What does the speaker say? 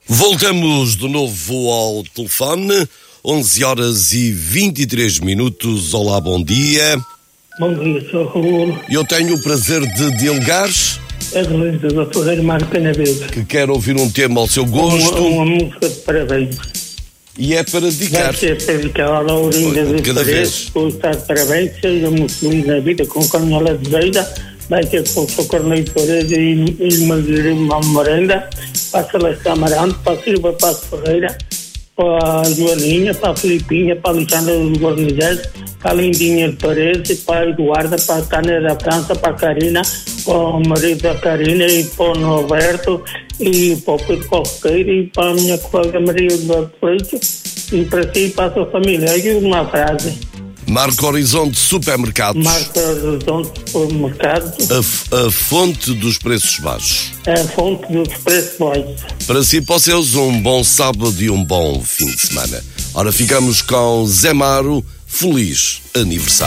Voltamos de novo ao telefone, 11 horas e 23 minutos. Olá, bom dia. Bom dia, Sr. Raul. Eu tenho o prazer de dialogar. É do Dr. Mário Canaveses. Que quer ouvir um tema ao seu gosto. Uma música de parabéns. E é para dedicar. Vai ser para dedicar à Laurinda de cada Paredes, vez. por estar de parabéns, seja muito feliz na vida com Canhola de Beira, vai ter com o Sr. Corneio de Paredes e Margarida Morenda, para a Celeste Amarante, para a Silva Passo Ferreira, para a Joaninha, para a Filipinha, para a Alexandra do Gornizés, para a Lindinha de Paredes, para a Eduarda, para a Tânia da França, para a Karina, para o marido da Karina e para o Norberto e para o Pedro Coqueiro e para a minha colega Maria do Leite e para si e para a sua família. Aí uma frase. Marco Horizonte Supermercados. Marco Horizonte Supermercados. A fonte dos preços baixos. É a fonte dos preços baixos. Para si, para vocês, um bom sábado e um bom fim de semana. Ora, ficamos com Zé Maro. Feliz aniversário.